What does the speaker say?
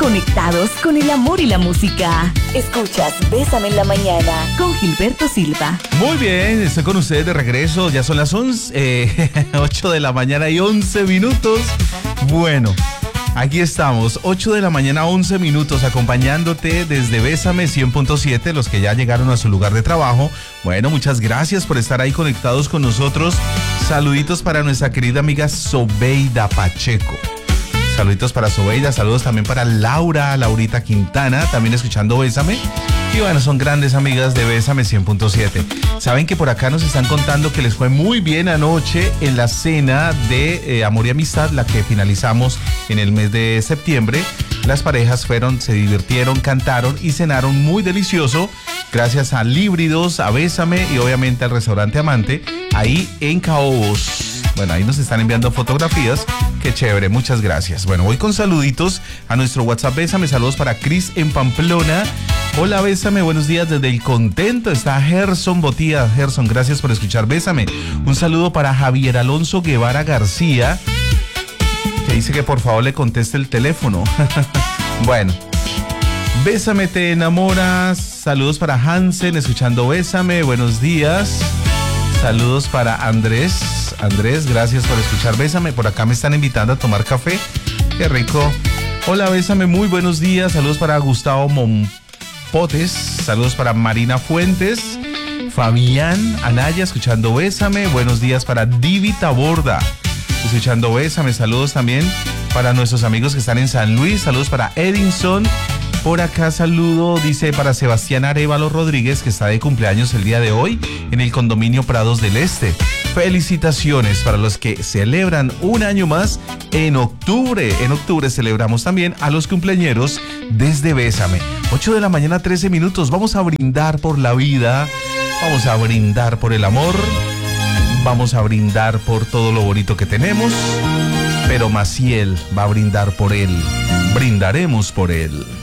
conectados con el amor y la música. Escuchas Bésame en la Mañana con Gilberto Silva. Muy bien, estoy con ustedes de regreso. Ya son las 8 de la mañana y 11 minutos. Bueno, aquí estamos, 8 de la mañana, 11 minutos, acompañándote desde Bésame 100.7, los que ya llegaron a su lugar de trabajo. Bueno, muchas gracias por estar ahí conectados con nosotros. Saluditos para nuestra querida amiga Sobeida Pacheco. Saluditos para Sobeida, saludos también para Laurita Quintana, también escuchando Bésame. Y bueno, son grandes amigas de Bésame 100.7. Saben que por acá nos están contando que les fue muy bien anoche en la cena de Amor y Amistad, la que finalizamos en el mes de septiembre. Las parejas se divirtieron, cantaron y cenaron muy delicioso, gracias a Líbridos, a Bésame y obviamente al restaurante Amante, ahí en Caobos. Bueno, ahí nos están enviando fotografías. Qué chévere, muchas gracias. Bueno, voy con saluditos a nuestro WhatsApp Bésame. Saludos para Cris en Pamplona. Hola, Bésame, buenos días desde El Contento. Está Gerson Botía. Gerson, gracias por escuchar Bésame. Un saludo para Javier Alonso Guevara García, que dice que por favor le conteste el teléfono. Bueno, Bésame te enamoras. Saludos para Hansen, escuchando Bésame. Buenos días. Saludos para Andrés, gracias por escuchar Bésame. Por acá me están invitando a tomar café. Qué rico. Hola, Bésame, muy buenos días. Saludos para Gustavo Monpotes. Saludos para Marina Fuentes. Fabián Anaya, escuchando Bésame. Buenos días para Divi Taborda, escuchando Bésame. Saludos también para nuestros amigos que están en San Luis. Saludos para Edinson. Por acá saludo, dice, para Sebastián Arevalo Rodríguez, que está de cumpleaños el día de hoy en el condominio Prados del Este. Felicitaciones para los que celebran un año más en octubre. En octubre celebramos también a los cumpleañeros desde Bésame. 8 de la mañana, 13 minutos. Vamos a brindar por la vida, vamos a brindar por el amor, vamos a brindar por todo lo bonito que tenemos, pero Maciel va a brindar por él. Brindaremos por él.